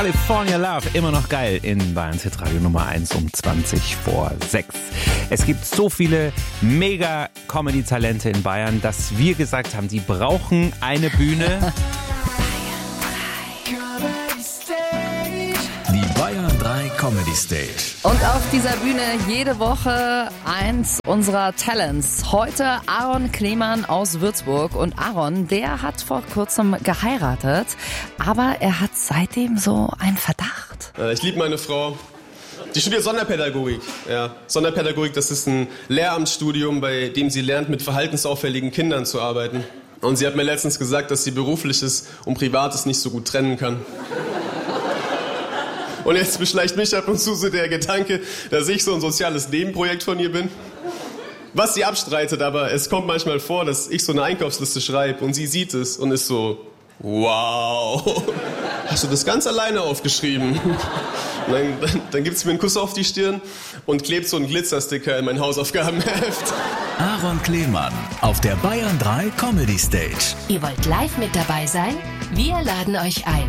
California Love, immer noch geil in Bayerns Hitradio Nummer 1 um 6:20. Es gibt so viele Mega-Comedy-Talente in Bayern, dass wir gesagt haben, die brauchen eine Bühne. Die Bayern 3 Comedy Stage. Und auf dieser Bühne jede Woche eins unserer Talents. Heute Aaron Kleemann aus Würzburg. Und Aaron, der hat vor kurzem geheiratet, aber er hat seitdem so einen Verdacht. Ich liebe meine Frau. Die studiert Sonderpädagogik. Ja, Sonderpädagogik, das ist ein Lehramtsstudium, bei dem sie lernt, mit verhaltensauffälligen Kindern zu arbeiten. Und sie hat mir letztens gesagt, dass sie Berufliches und Privates nicht so gut trennen kann. Und jetzt beschleicht mich ab und zu so der Gedanke, dass ich so ein soziales Nebenprojekt von ihr bin. Was sie abstreitet, aber es kommt manchmal vor, dass ich so eine Einkaufsliste schreibe und sie sieht es und ist so, wow, hast du das ganz alleine aufgeschrieben? Dann gibt es mir einen Kuss auf die Stirn und klebt so einen Glitzersticker in mein Hausaufgabenheft. Aaron Kleemann auf der Bayern 3 Comedy Stage. Ihr wollt live mit dabei sein? Wir laden euch ein.